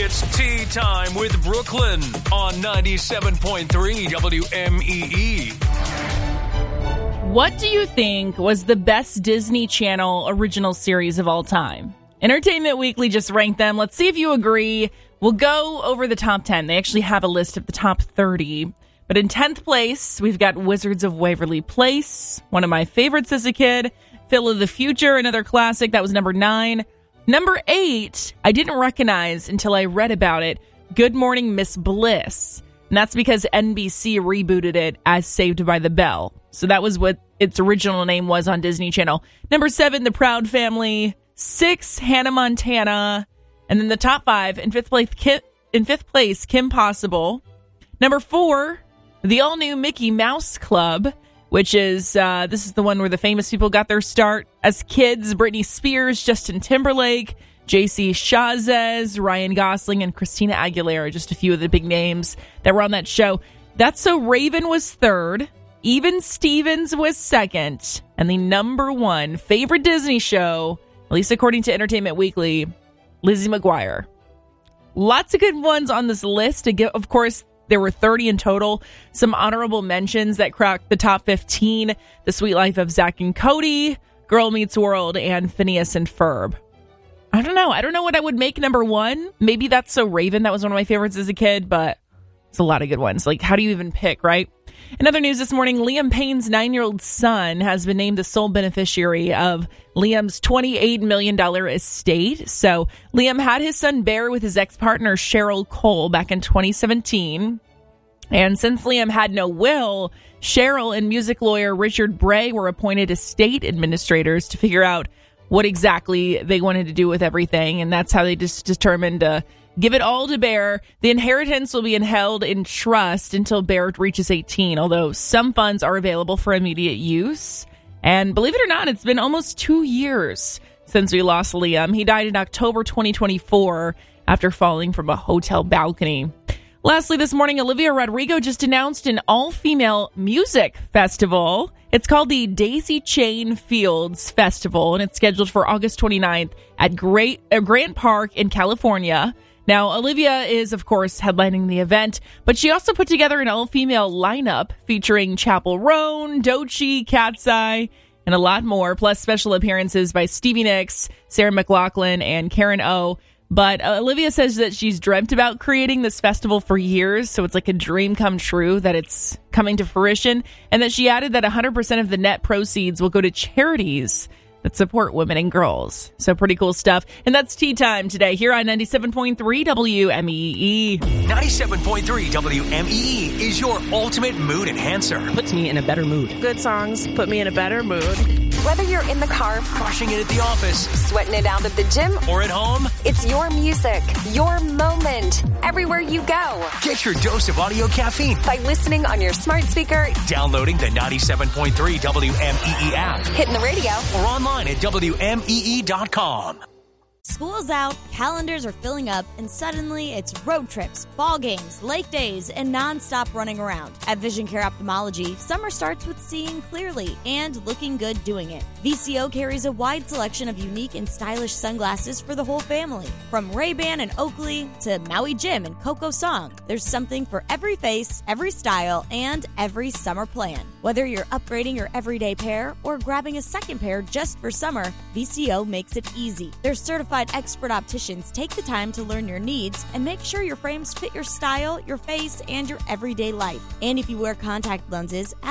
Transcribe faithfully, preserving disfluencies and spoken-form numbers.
It's tea time with Brooklyn on ninety-seven point three W M E E. What do you think was the best Disney Channel original series of all time? Entertainment Weekly just ranked them. Let's see if you agree. We'll go over the top ten. They actually have a list of the top thirty. But in tenth place, we've got Wizards of Waverly Place, one of my favorites as a kid. Phil of the Future, another classic. That was number nine. Number eight, I didn't recognize until I read about it, Good Morning Miss Bliss. And that's because N B C rebooted it as Saved by the Bell. So that was what its original name was on Disney Channel. Number seven, The Proud Family. Six, Hannah Montana. And then the top five, in fifth place, Kim, in fifth place, Kim Possible. Number four, the all-new Mickey Mouse Club, which is, uh, this is the one where the famous people got their start as kids. Britney Spears, Justin Timberlake, J C Chazes, Ryan Gosling, and Christina Aguilera, just a few of the big names that were on that show. That's So Raven was third. Even Stevens was second. And the number one favorite Disney show, at least according to Entertainment Weekly, Lizzie McGuire. Lots of good ones on this list. Of course, there were thirty in total. Some honorable mentions that cracked the top fifteen. The Sweet Life of Zach and Cody, Girl Meets World, and Phineas and Ferb. I don't know. I don't know what I would make number one. Maybe That's So Raven. That was one of my favorites as a kid, but it's a lot of good ones. Like, how do you even pick, right? In other news this morning, Liam Payne's nine-year-old son has been named the sole beneficiary of Liam's twenty-eight million dollars estate. So Liam had his son Bear with his ex-partner Cheryl Cole back in twenty seventeen. And since Liam had no will, Cheryl and music lawyer Richard Bray were appointed estate administrators to figure out what exactly they wanted to do with everything. And that's how they just determined to give it all to Bear. The inheritance will be held in trust until Bear reaches eighteen, although some funds are available for immediate use. And believe it or not, it's been almost two years since we lost Liam. He died in October twenty twenty-four after falling from a hotel balcony. Lastly, this morning, Olivia Rodrigo just announced an all-female music festival. It's called the Daisy Chain Fields Festival, and it's scheduled for August twenty-ninth at Great, uh, Grant Park in California. Now, Olivia is, of course, headlining the event, but she also put together an all-female lineup featuring Chappell Roan, Doechii, Cat's Eye, and a lot more, plus special appearances by Stevie Nicks, Sarah McLachlan, and Karen O. But uh, Olivia says that she's dreamt about creating this festival for years, so it's like a dream come true that it's coming to fruition, and that she added that one hundred percent of the net proceeds will go to charities that support women and girls. So pretty cool stuff. And that's Tea Time today here on ninety-seven point three W M E E. ninety-seven point three W M E E is your ultimate mood enhancer. Puts me in a better mood. Good songs put me in a better mood. Whether you're in the car, crushing it at the office, sweating it out at the gym, or at home, it's your music, your moment, everywhere you go. Get your dose of audio caffeine by listening on your smart speaker, downloading the ninety-seven point three W M E E app, hitting the radio, or online at W M E E dot com. School's out, calendars are filling up, and suddenly it's road trips, ball games, lake days, and nonstop running around. At Vision Care Ophthalmology, summer starts with seeing clearly and looking good doing it. V C O carries a wide selection of unique and stylish sunglasses for the whole family. From Ray-Ban and Oakley to Maui Jim and Coco Song, there's something for every face, every style, and every summer plan. Whether you're upgrading your everyday pair or grabbing a second pair just for summer, V C O makes it easy. Their certified expert opticians take the time to learn your needs and make sure your frames fit your style, your face, and your everyday life. And if you wear contact lenses,